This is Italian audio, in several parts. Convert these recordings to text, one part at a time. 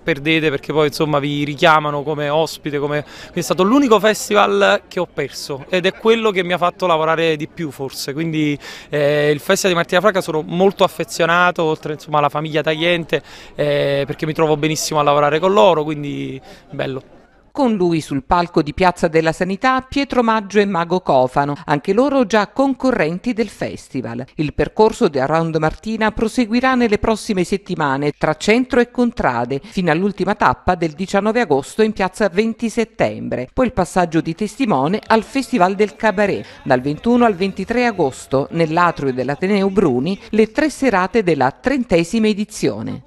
perdete, perché poi insomma vi richiamano come ospite, è stato l'unico festival che ho perso ed è quello che mi ha fatto lavorare di più forse, quindi il Festival di Martina Franca sono molto affezionato, oltre insomma alla famiglia tagliente, perché mi trovo benissimo a lavorare con loro, quindi bello. Con lui sul palco di Piazza della Sanità Pietro Maggio e Mago Cofano, anche loro già concorrenti del festival. Il percorso di Around Martina proseguirà nelle prossime settimane tra centro e contrade, fino all'ultima tappa del 19 agosto in piazza 20 settembre. Poi il passaggio di testimone al Festival del Cabaret, dal 21 al 23 agosto, nell'atrio dell'Ateneo Bruni, le 3 serate della 30ª edizione.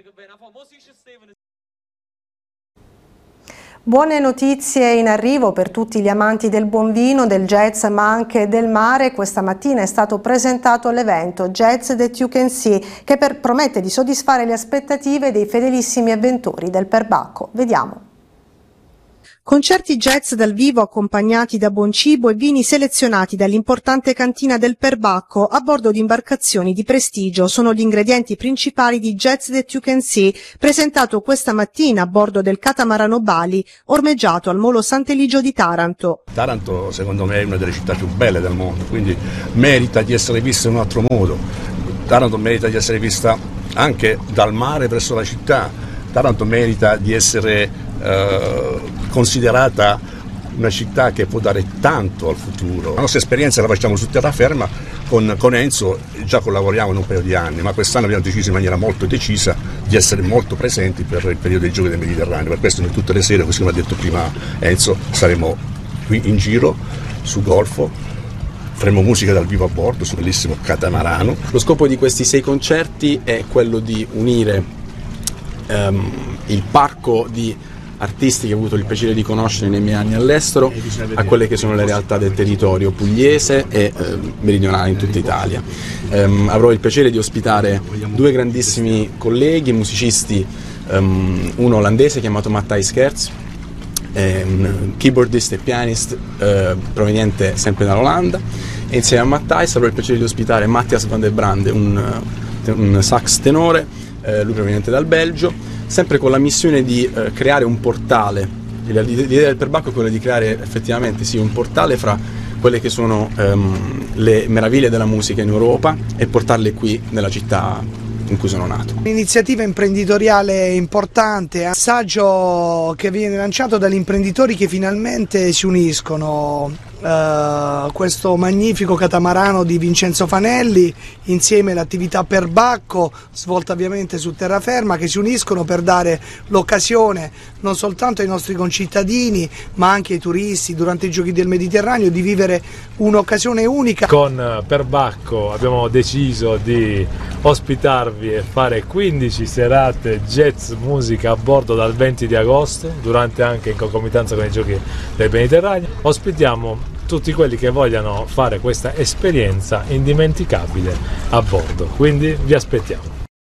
Buone notizie in arrivo per tutti gli amanti del buon vino, del jazz ma anche del mare. Questa mattina è stato presentato l'evento Jazz That You Can See che promette di soddisfare le aspettative dei fedelissimi avventori del perbacco. Vediamo. Concerti jazz dal vivo accompagnati da buon cibo e vini selezionati dall'importante cantina del perbacco a bordo di imbarcazioni di prestigio sono gli ingredienti principali di Jazz That You Can See, presentato questa mattina a bordo del catamarano Bali, ormeggiato al Molo Sant'Eligio di Taranto. Taranto secondo me è una delle città più belle del mondo, quindi merita di essere vista in un altro modo. Taranto merita di essere vista anche dal mare verso la città. Taranto merita di essere considerata una città che può dare tanto al futuro. La nostra esperienza la facciamo su terraferma, con Enzo già collaboriamo in un paio di anni, ma quest'anno abbiamo deciso in maniera molto decisa di essere molto presenti per il periodo dei Giochi del Mediterraneo. Per questo noi tutte le sere, così come ha detto prima Enzo, saremo qui in giro sul Golfo, faremo musica dal vivo a bordo sul bellissimo catamarano. Lo scopo di questi 6 concerti è quello di unire il parco di artisti che ho avuto il piacere di conoscere nei miei anni all'estero a quelle che sono le realtà del territorio pugliese e meridionale in tutta Italia. Avrò il piacere di ospitare 2 grandissimi colleghi, musicisti, uno olandese chiamato Matthijs Gerts, un keyboardist e pianist proveniente sempre dall'Olanda, e insieme a Matthijs avrò il piacere di ospitare Matthias van der Brande, un sax tenore, lui proveniente dal Belgio, sempre con la missione di creare un portale. L'idea del perbacco è quella di creare effettivamente un portale fra quelle che sono le meraviglie della musica in Europa e portarle qui nella città in cui sono nato. Un'iniziativa imprenditoriale importante, un messaggio che viene lanciato dagli imprenditori che finalmente si uniscono. Questo magnifico catamarano di Vincenzo Fanelli insieme all'attività perbacco svolta ovviamente su terraferma, che si uniscono per dare l'occasione non soltanto ai nostri concittadini ma anche ai turisti durante i Giochi del Mediterraneo di vivere un'occasione unica. Con perbacco abbiamo deciso di ospitarvi e fare 15 serate jazz musica a bordo dal 20 di agosto, durante anche in concomitanza con i Giochi del Mediterraneo. Ospitiamo tutti quelli che vogliano fare questa esperienza indimenticabile a bordo, quindi vi aspettiamo.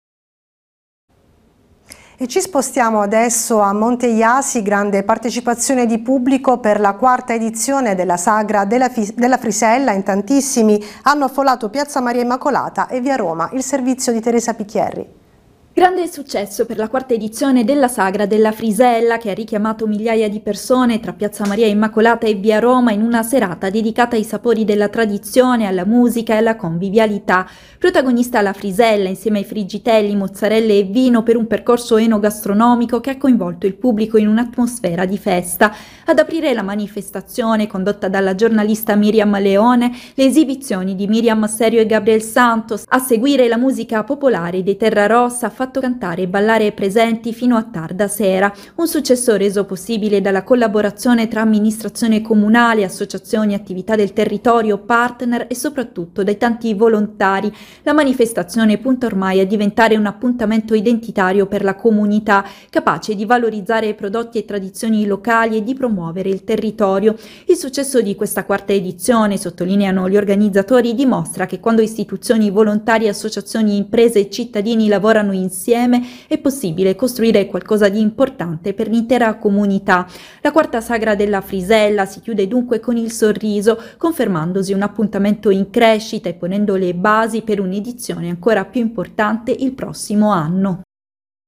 E ci spostiamo adesso a Monte Iasi, grande partecipazione di pubblico per la 4ª edizione della Sagra della Frisella. In tantissimi hanno affollato Piazza Maria Immacolata e via Roma. Il servizio di Teresa Picchierri. Grande successo per la 4ª edizione della Sagra della Frisella, che ha richiamato migliaia di persone tra Piazza Maria Immacolata e via Roma in una serata dedicata ai sapori della tradizione, alla musica e alla convivialità. Protagonista la Frisella insieme ai friggitelli, mozzarelle e vino per un percorso enogastronomico che ha coinvolto il pubblico in un'atmosfera di festa. Ad aprire la manifestazione, condotta dalla giornalista Miriam Leone, le esibizioni di Miriam Serio e Gabriel Santos. A seguire la musica popolare dei Terra Rossa, fatto cantare e ballare presenti fino a tarda sera. Un successo reso possibile dalla collaborazione tra amministrazione comunale, associazioni, attività del territorio, partner e soprattutto dai tanti volontari. La manifestazione punta ormai a diventare un appuntamento identitario per la comunità, capace di valorizzare prodotti e tradizioni locali e di promuovere il territorio. Il successo di questa 4ª edizione, sottolineano gli organizzatori, dimostra che quando istituzioni, volontari, associazioni, imprese e cittadini lavorano insieme è possibile costruire qualcosa di importante per l'intera comunità. La 4ª Sagra della Frisella si chiude dunque con il sorriso, confermandosi un appuntamento in crescita e ponendo le basi per un'edizione ancora più importante il prossimo anno.